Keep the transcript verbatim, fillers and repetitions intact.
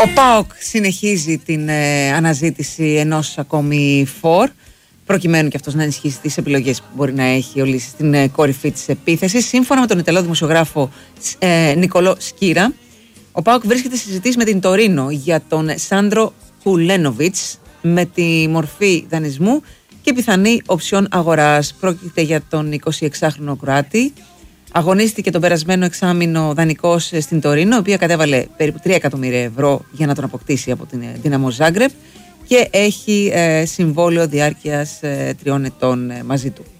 Ο ΠΑΟΚ συνεχίζει την ε, αναζήτηση ενός ακόμη φορ, προκειμένου και αυτός να ενισχύσει τις επιλογές που μπορεί να έχει ο Λύσης στην ε, κορυφή της επίθεσης. Σύμφωνα με τον Ιταλό δημοσιογράφο ε, Νικολό Σκύρα, ο ΠΑΟΚ βρίσκεται σε συζητήσεις με την Τωρίνο για τον Σάντρο Κουλένοβιτς με τη μορφή δανεισμού και πιθανή οψιόν αγοράς. Πρόκειται για τον εικοσιεξάχρονο Κροάτη. Αγωνίστηκε τον περασμένο εξάμηνο δανεικός στην Τωρίνο, η οποία κατέβαλε περίπου τρία εκατομμύρια ευρώ για να τον αποκτήσει από την Δύναμο Ζάγκρεπ και έχει ε, συμβόλαιο διάρκειας ε, τριών ετών ε, μαζί του.